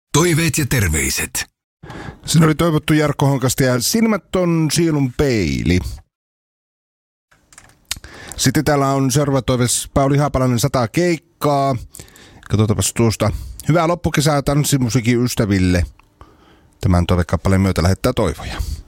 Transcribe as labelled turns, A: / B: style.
A: Toiveet ja terveiset.
B: Siinä oli toivottu Jarkko Honkasta ja Silmät on sielun peili. Sitten täällä on seuraava toives Pauli Haapalainen 100 keikkaa. Katsotaanpas tuosta. Hyvää loppukesää tanssimusiikin ystäville. Tämän toivekappaleen myötä lähettää toivoja.